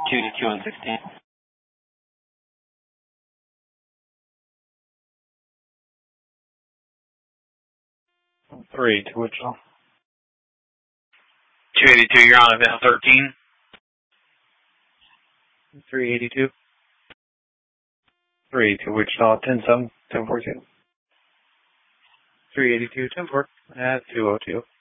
282 and 16. 3 to Wichita. 282, you're on event 13. 382. 3 to Wichita, 10-7, 10-42. 382, 10-4, at 202.